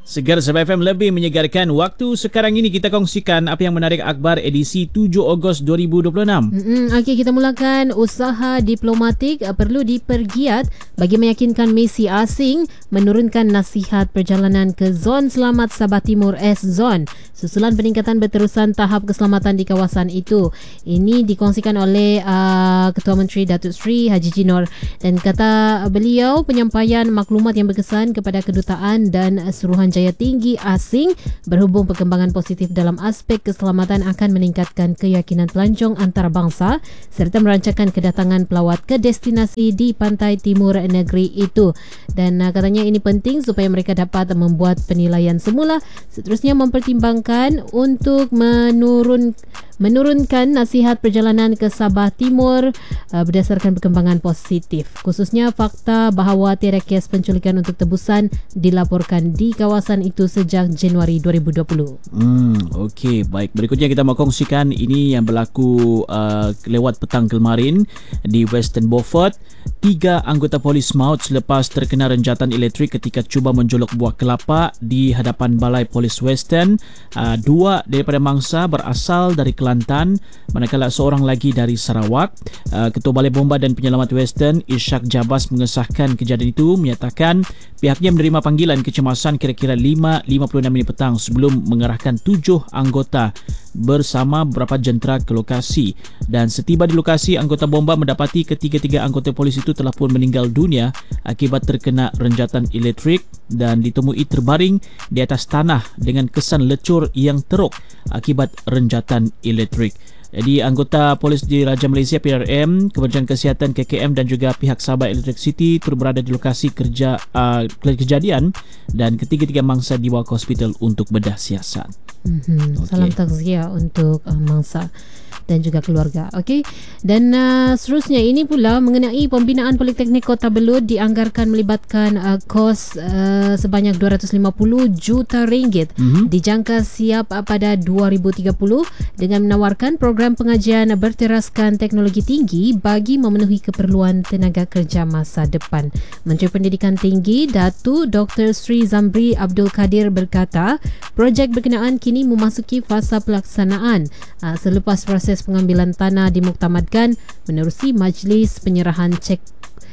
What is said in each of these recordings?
Segar Sabah FM lebih menyegarkan waktu sekarang ini. Kita kongsikan apa yang menarik akhbar edisi 7 Ogos 2026. Okey, kita mulakan. Usaha diplomatik perlu dipergiat bagi meyakinkan misi asing menurunkan nasihat perjalanan ke Zon Selamat Sabah Timur S-Zone susulan peningkatan berterusan tahap keselamatan di kawasan itu. Ini dikongsikan oleh Ketua Menteri Datuk Seri Haji Jinor, dan kata beliau penyampaian maklumat yang berkesan kepada kedutaan dan Suruhanjaya Tinggi asing berhubung perkembangan positif dalam aspek keselamatan akan meningkatkan keyakinan pelancong antarabangsa serta merancakan kedatangan pelawat ke destinasi di pantai timur negeri itu. Dan katanya ini penting supaya mereka dapat membuat penilaian semula, seterusnya mempertimbangkan untuk menurunkan nasihat perjalanan ke Sabah Timur berdasarkan perkembangan positif, khususnya fakta bahawa tiada kes penculikan untuk tebusan dilaporkan di kawasan itu sejak Januari 2020. Okey, baik. Berikutnya kita mau kongsikan ini yang berlaku lewat petang kemarin di Western Beaufort. 3 anggota polis maut selepas terkena renjatan elektrik ketika cuba menjolok buah kelapa di hadapan Balai Polis Western. 2 daripada mangsa berasal dari Kelantan, manakala seorang lagi dari Sarawak. Ketua Balai Bomba dan Penyelamat Western, Ishak Jabas, mengesahkan kejadian itu, menyatakan pihaknya menerima panggilan kecemasan kira-kira 5.56 petang sebelum mengerahkan 7 anggota bersama beberapa jentera ke lokasi. Dan setiba di lokasi, anggota bomba mendapati ketiga-tiga anggota polis itu telah pun meninggal dunia akibat terkena renjatan elektrik dan ditemui terbaring di atas tanah dengan kesan lecur yang teruk akibat renjatan elektrik. Jadi anggota polis di Raja Malaysia PRM, Kementerian Kesihatan KKM dan juga pihak Sabah Electricity turut berada di lokasi kejadian dan ketiga-tiga mangsa dibawa ke hospital untuk bedah siasat. Salam takziah untuk mangsa dan juga keluarga. Okey. Dan seterusnya ini pula mengenai pembinaan Politeknik Kota Belud dianggarkan melibatkan kos sebanyak 250 juta ringgit. Dijangka siap pada 2030 dengan menawarkan program pengajian berteraskan teknologi tinggi bagi memenuhi keperluan tenaga kerja masa depan. Menteri Pendidikan Tinggi Datuk Dr. Sri Zamri Abdul Kadir berkata, projek berkenaan kini memasuki fasa pelaksanaan selepas proses pengambilan tanah dimuktamadkan menerusi majlis penyerahan cek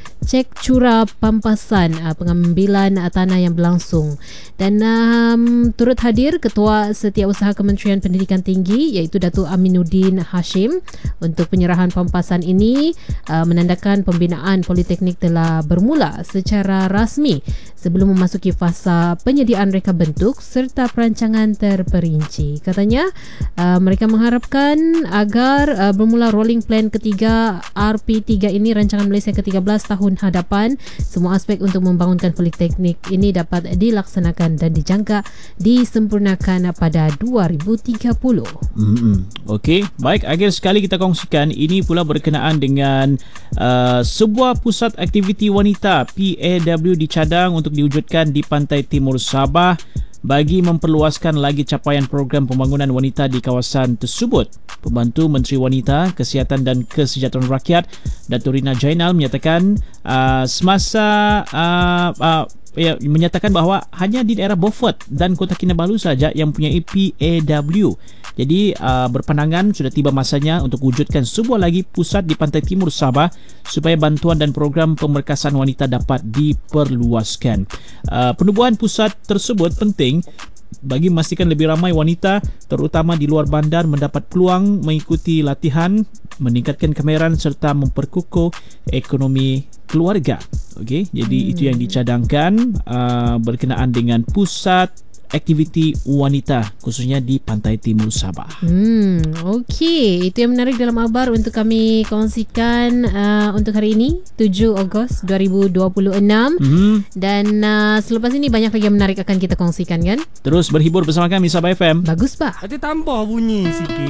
curah pampasan pengambilan tanah yang berlangsung. Dan turut hadir Ketua Setiausaha Kementerian Pendidikan Tinggi iaitu Datuk Aminuddin Hashim. Untuk penyerahan pampasan ini menandakan pembinaan Politeknik telah bermula secara rasmi sebelum memasuki fasa penyediaan reka bentuk serta perancangan terperinci. Katanya mereka mengharapkan agar bermula rolling plan ketiga RP3 ini, rancangan Malaysia ke-13 tahun hadapan, semua aspek untuk membangunkan Politeknik ini dapat dilaksanakan dan dijangka disempurnakan pada 2030. Okey, baik. Akhir sekali kita kongsikan ini pula berkenaan dengan sebuah pusat aktiviti wanita PAW dicadang untuk diwujudkan di pantai timur Sabah bagi memperluaskan lagi capaian program pembangunan wanita di kawasan tersebut. Pembantu Menteri Wanita, Kesihatan dan Kesejahteraan Rakyat Datuk Rina Jainal menyatakan menyatakan bahawa hanya di daerah Beaufort dan Kota Kinabalu saja yang mempunyai PAW. Jadi berpandangan sudah tiba masanya untuk wujudkan sebuah lagi pusat di pantai timur Sabah supaya bantuan dan program pemerkasaan wanita dapat diperluaskan. Penubuhan pusat tersebut penting bagi memastikan lebih ramai wanita terutama di luar bandar mendapat peluang mengikuti latihan, meningkatkan kemahiran serta memperkukuh ekonomi keluarga. Okey, jadi itu yang dicadangkan berkenaan dengan pusat aktiviti wanita khususnya di pantai timur Sabah. Okey, itu yang menarik dalam akhbar untuk kami kongsikan untuk hari ini 7 Ogos 2026. Dan selepas ini banyak lagi yang menarik akan kita kongsikan kan. Terus berhibur bersama kami Sabah FM. Bagus bah. Nanti tambah bunyi sikit.